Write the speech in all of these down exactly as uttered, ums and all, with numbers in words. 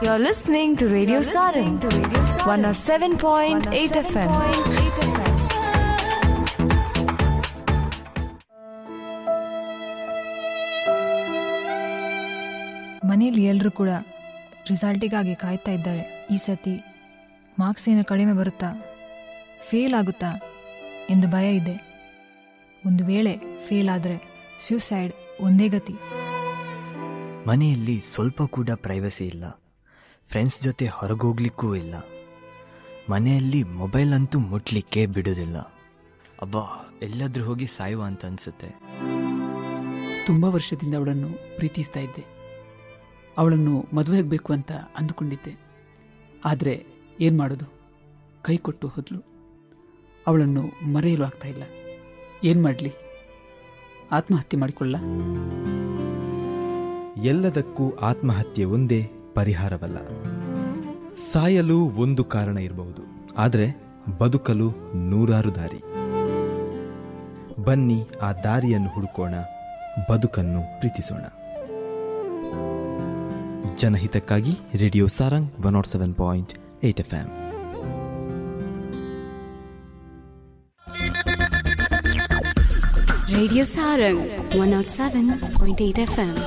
You're listening to Radio Sarang, one oh seven point eight F M. ಮನೆಯಲ್ಲಿ ಎಲ್ಲರೂ ಕೂಡ ರಿಸಲ್ಟಿಗಾಗಿ ಕಾಯ್ತಾ ಇದ್ದಾರೆ. ಈ ಸತಿ ಮಾರ್ಕ್ಸ್ ಏನು ಕಡಿಮೆ ಬರುತ್ತಾ, ಫೇಲ್ ಆಗುತ್ತಾ ಎಂದು ಭಯ ಇದೆ. ಒಂದು ವೇಳೆ ಫೇಲ್ ಆದರೆ ಸ್ಯೂಸೈಡ್ ಒಂದೇ ಗತಿ. ಮನೆಯಲ್ಲಿ ಸ್ವಲ್ಪ ಕೂಡ ಪ್ರೈವಸಿ ಇಲ್ಲ, ಫ್ರೆಂಡ್ಸ್ ಜೊತೆ ಹೊರಗೋಗ್ಲಿಕ್ಕೂ ಇಲ್ಲ, ಮನೆಯಲ್ಲಿ ಮೊಬೈಲ್ ಅಂತೂ ಮುಟ್ಲಿಕ್ಕೆ ಬಿಡೋದಿಲ್ಲ. ಅಬ್ಬಾ, ಎಲ್ಲಾದ್ರೂ ಹೋಗಿ ಸಾಯುವ ಅಂತ ಅನ್ಸುತ್ತೆ. ತುಂಬ ವರ್ಷದಿಂದ ಅವಳನ್ನು ಪ್ರೀತಿಸ್ತಾ ಇದ್ದೆ, ಅವಳನ್ನು ಮದುವೆ ಆಗಬೇಕು ಅಂತ ಅಂದುಕೊಂಡಿದ್ದೆ. ಆದರೆ ಏನು ಮಾಡೋದು, ಕೈ ಕೊಟ್ಟು ಹೋದ್ಲು. ಅವಳನ್ನು ಮರೆಯಲು ಆಗ್ತಾ ಇಲ್ಲ. ಏನು ಮಾಡಲಿ, ಆತ್ಮಹತ್ಯೆ ಮಾಡಿಕೊಳ್ಳ? ಎಲ್ಲದಕ್ಕೂ ಆತ್ಮಹತ್ಯೆ ಒಂದೇ ಪರಿಹಾರವಲ್ಲ. ಸಾಯಲು ಒಂದು ಕಾರಣ ಇರಬಹುದು, ಆದರೆ ಬದುಕಲು ನೂರಾರು ದಾರಿ. ಬನ್ನಿ ಆ ದಾರಿಯನ್ನು ಹುಡುಕೋಣ, ಬದುಕನ್ನು ಪ್ರೀತಿಸೋಣ. ಜನಹಿತಕ್ಕಾಗಿ radio Sarang one not seven point eight F M. Radio Sarang one not seven point eight F M.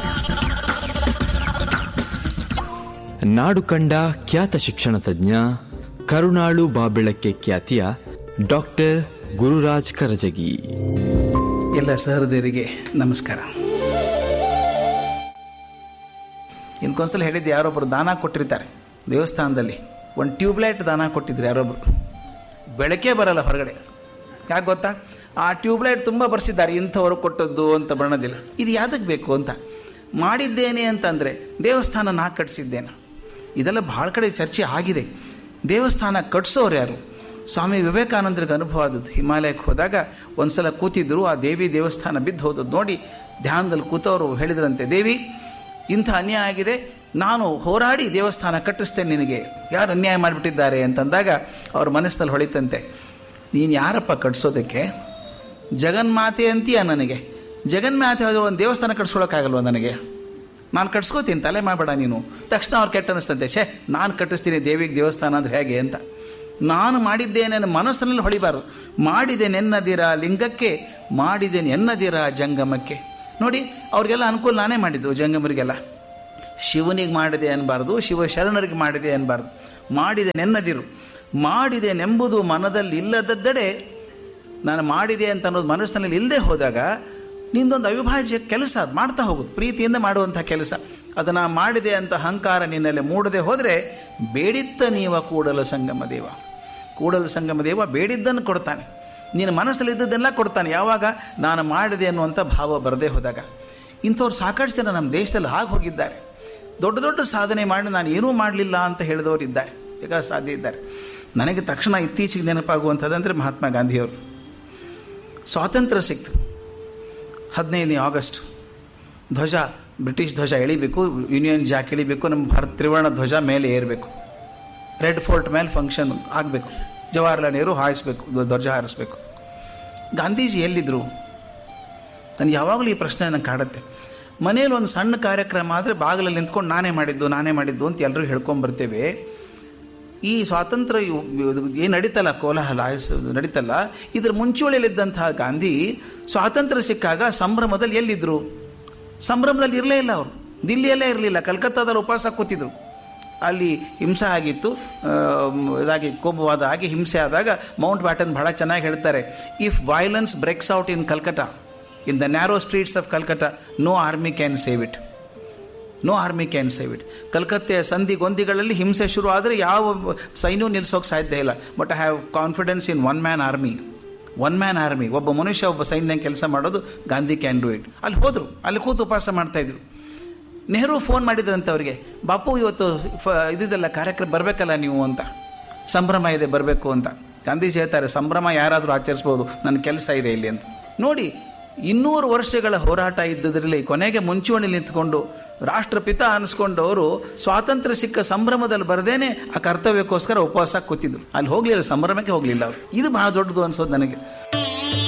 ನಾಡು ಕಂಡ ಖ್ಯಾತ ಶಿಕ್ಷಣ ತಜ್ಞ, ಕರುಣಾಳು ಬಾಬೆಳಕ್ಕೆ ಖ್ಯಾತಿಯ ಡಾಕ್ಟರ್ ಗುರುರಾಜ್ ಕರಜಗಿ. ಎಲ್ಲ ಸಹೃದಯರಿಗೆ ನಮಸ್ಕಾರ. ಇನ್ಕೊಂದ್ಸಲ ಹೇಳಿದ್ದು, ಯಾರೊಬ್ಬರು ದಾನ ಕೊಟ್ಟಿರ್ತಾರೆ ದೇವಸ್ಥಾನದಲ್ಲಿ, ಒಂದು ಟ್ಯೂಬ್ಲೈಟ್ ದಾನ ಕೊಟ್ಟಿದ್ರು ಯಾರೊಬ್ಬರು. ಬೆಳಕೇ ಬರಲ್ಲ ಹೊರಗಡೆ. ಯಾಕೆ ಗೊತ್ತಾ? ಆ ಟ್ಯೂಬ್ಲೈಟ್ ತುಂಬ ಬರ್ಸಿದ್ದಾರೆ, ಇಂಥವರು ಕೊಟ್ಟದ್ದು ಅಂತ ಬಣ್ಣದಿಲ್ಲ. ಇದು ಯಾವ್ದಕ್ಕೆ ಬೇಕು ಅಂತ ಮಾಡಿದ್ದೇನೆ ಅಂತಂದರೆ ದೇವಸ್ಥಾನ ನಾ ಕಟ್ಟಿಸಿದ್ದೇನೆ. ಇದೆಲ್ಲ ಭಾಳ ಕಡೆ ಚರ್ಚೆ ಆಗಿದೆ. ದೇವಸ್ಥಾನ ಕಟ್ಸೋರು ಯಾರು? ಸ್ವಾಮಿ ವಿವೇಕಾನಂದರಿಗೆ ಅನುಭವ ಆದದ್ದು. ಹಿಮಾಲಯಕ್ಕೆ ಹೋದಾಗ ಒಂದು ಸಲ ಕೂತಿದ್ರು, ಆ ದೇವಿ ದೇವಸ್ಥಾನ ಬಿದ್ದು ಹೋದದ್ದು ನೋಡಿ ಧ್ಯಾನದಲ್ಲಿ ಕೂತವರು ಹೇಳಿದ್ರಂತೆ, ದೇವಿ ಇಂಥ ಅನ್ಯಾಯ ಆಗಿದೆ, ನಾನು ಹೋರಾಡಿ ದೇವಸ್ಥಾನ ಕಟ್ಟಿಸ್ತೇನೆ, ನಿನಗೆ ಯಾರು ಅನ್ಯಾಯ ಮಾಡಿಬಿಟ್ಟಿದ್ದಾರೆ ಅಂತಂದಾಗ ಅವ್ರ ಮನಸ್ಸಲ್ಲಿ ಹೊಳಿತಂತೆ, ನೀನು ಯಾರಪ್ಪ ಕಟ್ಸೋದಕ್ಕೆ? ಜಗನ್ಮಾತೆ ಅಂತೀಯ ನನಗೆ. ಜಗನ್ಮಾತೆ ಹೋದ್ರೆ ಒಂದು ದೇವಸ್ಥಾನ ಕಟ್ಸ್ಕೊಳಕ್ಕಾಗಲ್ವ ನನಗೆ? ನಾನು ಕಟ್ಸ್ಕೋತೀನಿ, ತಲೆ ಮಾಡಬೇಡ ನೀನು. ತಕ್ಷಣ ಅವ್ರು ಕೆಟ್ಟ ಅನ್ನಿಸ್ತಂತೆ, ಛೇ ನಾನು ಕಟ್ಟಿಸ್ತೀನಿ ದೇವಿಗೆ ದೇವಸ್ಥಾನ ಅಂದರೆ ಹೇಗೆ ಅಂತ. ನಾನು ಮಾಡಿದ್ದೇನೆ ಮನಸ್ಸಿನಲ್ಲಿ ಹೊಳಿಬಾರ್ದು. ಮಾಡಿದ್ದೇನೆ ಎನ್ನದಿರ ಲಿಂಗಕ್ಕೆ, ಮಾಡಿದ್ದೇನೆ ಎನ್ನದಿರ ಜಂಗಮಕ್ಕೆ. ನೋಡಿ, ಅವ್ರಿಗೆಲ್ಲ ಅನುಕೂಲ ನಾನೇ ಮಾಡಿದ್ದು, ಜಂಗಮರಿಗೆಲ್ಲ. ಶಿವನಿಗೆ ಮಾಡಿದೆ ಅನ್ನಬಾರ್ದು, ಶಿವ ಶರಣರಿಗೆ ಮಾಡಿದೆ ಅನ್ನಬಾರ್ದು. ಮಾಡಿದೆ ನೆನ್ನದಿರು. ಮಾಡಿದೆ ನೆಂಬುದು ಮನದಲ್ಲಿ ಇಲ್ಲದದ್ದಡೆ, ನಾನು ಮಾಡಿದೆ ಅಂತ ಅನ್ನೋದು ಮನಸ್ಸಿನಲ್ಲಿ ಇಲ್ಲದೆ ಹೋದಾಗ ನಿಂದೊಂದು ಅವಿಭಾಜ್ಯ ಕೆಲಸ ಅದು ಮಾಡ್ತಾ ಹೋಗೋದು, ಪ್ರೀತಿಯಿಂದ ಮಾಡುವಂಥ ಕೆಲಸ. ಅದನ್ನು ಮಾಡಿದೆ ಅಂತ ಅಹಂಕಾರ ನಿನ್ನಲ್ಲಿ ಮೂಡದೆ ಹೋದರೆ ಬೇಡಿತ್ತ ನೀವ ಕೂಡಲ ಸಂಗಮ ದೇವ. ಕೂಡಲ ಸಂಗಮ ದೇವ ಬೇಡಿದ್ದನ್ನು ಕೊಡ್ತಾನೆ, ನಿನ್ನ ಮನಸ್ಸಲ್ಲಿ ಇದ್ದದ್ದೆಲ್ಲ ಕೊಡ್ತಾನೆ. ಯಾವಾಗ? ನಾನು ಮಾಡಿದೆ ಅನ್ನುವಂಥ ಭಾವ ಬರದೇ ಹೋದಾಗ. ಇಂಥವ್ರು ಸಾಕಷ್ಟು ಜನ ನಮ್ಮ ದೇಶದಲ್ಲಿ ಆಗಿ ಹೋಗಿದ್ದಾರೆ. ದೊಡ್ಡ ದೊಡ್ಡ ಸಾಧನೆ ಮಾಡಿ ನಾನು ಏನೂ ಮಾಡಲಿಲ್ಲ ಅಂತ ಹೇಳಿದವರು ಇದ್ದಾರೆ, ಈಗ ಸಾಧ್ಯ ಇದ್ದಾರೆ. ನನಗೆ ತಕ್ಷಣ ಇತ್ತೀಚೆಗೆ ನೆನಪಾಗುವಂಥದ್ದಂದರೆ ಮಹಾತ್ಮ ಗಾಂಧಿಯವರು. ಸ್ವಾತಂತ್ರ್ಯ ಸಿಕ್ತು ಹದಿನೈದನೇ ಆಗಸ್ಟ್, ಧ್ವಜ ಬ್ರಿಟಿಷ್ ಧ್ವಜ ಎಳಿಬೇಕು, ಯೂನಿಯನ್ ಜಾಕ್ ಎಳಿಬೇಕು, ನಮ್ಮ ಭಾರತ ತ್ರಿವರ್ಣ ಧ್ವಜ ಮೇಲೆ ಏರಬೇಕು, ರೆಡ್ ಫೋರ್ಟ್ ಮೇಲೆ ಫಂಕ್ಷನ್ ಆಗಬೇಕು, ಜವಾಹರ್ಲಾಲ್ ನೆಹರು ಹಾರಿಸ್ಬೇಕು, ಧ್ವಜ ಹಾರಿಸ್ಬೇಕು. ಗಾಂಧೀಜಿ ಎಲ್ಲಿದ್ದರು? ನನಗೆ ಯಾವಾಗಲೂ ಈ ಪ್ರಶ್ನೆ ನನಗೆ ಕಾಡುತ್ತೆ. ಮನೇಲಿ ಒಂದು ಸಣ್ಣ ಕಾರ್ಯಕ್ರಮ ಆದರೆ ಬಾಗಿಲಲ್ಲಿ ನಿಂತ್ಕೊಂಡು ನಾನೇ ಮಾಡಿದ್ದು ನಾನೇ ಮಾಡಿದ್ದು ಅಂತ ಎಲ್ಲರೂ ಹೇಳ್ಕೊಂಬರ್ತೇವೆ. ಈ ಸ್ವಾತಂತ್ರ್ಯ ಏನು ನಡೀತಲ್ಲ, ಕೋಲಾಹಲ ನಡೀತಲ್ಲ, ಇದ್ರ ಮುಂಚೂಣಿಯಲ್ಲಿದ್ದಂತಹ ಗಾಂಧಿ ಸ್ವಾತಂತ್ರ್ಯ ಸಿಕ್ಕಾಗ ಸಂಭ್ರಮದಲ್ಲಿ ಎಲ್ಲಿದ್ದರು? ಸಂಭ್ರಮದಲ್ಲಿ ಇರಲೇ ಇಲ್ಲ ಅವರು. ದಿಲ್ಲಿಯಲ್ಲೇ ಇರಲಿಲ್ಲ, ಕಲ್ಕತ್ತಾದಲ್ಲಿ ಉಪವಾಸ ಕೂತಿದ್ರು. ಅಲ್ಲಿ ಹಿಂಸೆ ಆಗಿತ್ತು, ಇದಾಗಿ ಕೋಮುವಾದ ಆಗಿ ಹಿಂಸೆ ಆದಾಗ ಮೌಂಟ್ ಬ್ಯಾಟನ್ ಬಹಳ ಚೆನ್ನಾಗಿ ಹೇಳ್ತಾರೆ, if violence breaks out in Calcutta, in the narrow streets of Calcutta, no army can save it. No army can save it. ಕಲ್ಕತ್ತೆಯ ಸಂಧಿಗೊಂದಿಗಳಲ್ಲಿ ಹಿಂಸೆ ಶುರು ಆದರೆ ಯಾವ ಸೈನ್ಯೂ ನಿಲ್ಲಿಸೋಕೆ ಸಾಧ್ಯ ಇಲ್ಲ. But I have confidence in one man army. One man army, ಒಬ್ಬ ಮನುಷ್ಯ ಒಬ್ಬ ಸೈನ್ಯ ಕೆಲಸ ಮಾಡೋದು, ಗಾಂಧಿ ಕ್ಯಾನ್ ಡೂ ಇಟ್. ಅಲ್ಲಿ ಹೋದರು, ಅಲ್ಲಿ ಕೂತು ಉಪವಾಸ ಮಾಡ್ತಾಯಿದ್ರು. ನೆಹರು ಫೋನ್ ಮಾಡಿದ್ರಂತೆ ಅವರಿಗೆ, ಬಾಪು ಇವತ್ತು ಫ ಇದಿದೆಲ್ಲ ಕಾರ್ಯಕ್ರಮ ಬರಬೇಕಲ್ಲ ನೀವು ಅಂತ, ಸಂಭ್ರಮ ಇದೆ ಬರಬೇಕು ಅಂತ. ಗಾಂಧೀಜಿ ಹೇಳ್ತಾರೆ, ಸಂಭ್ರಮ ಯಾರಾದರೂ ಆಚರಿಸ್ಬೋದು, ನನ್ನ ಕೆಲಸ ಇದೆ ಇಲ್ಲಿ ಅಂತ. ನೋಡಿ, ಇನ್ನೂರು ವರ್ಷಗಳ ಹೋರಾಟ ಇದ್ದದ್ರಲ್ಲಿ ಕೊನೆಗೆ ಮುಂಚೂಣಿಲಿ ನಿಂತ್ಕೊಂಡು ರಾಷ್ಟ್ರಪಿತ ಅನ್ನಿಸ್ಕೊಂಡವರು ಸ್ವಾತಂತ್ರ್ಯ ಸಿಕ್ಕ ಸಂಭ್ರಮದಲ್ಲಿ ಬರದೇನೆ ಆ ಕರ್ತವ್ಯಕ್ಕೋಸ್ಕರ ಉಪವಾಸ ಕೂತಿದ್ರು. ಅಲ್ಲಿ ಹೋಗಲಿಲ್ಲ, ಸಂಭ್ರಮಕ್ಕೆ ಹೋಗಲಿಲ್ಲ ಅವರು. ಇದು ಬಹಳ ದೊಡ್ಡದು ಅನ್ಸೋದು ನನಗೆ.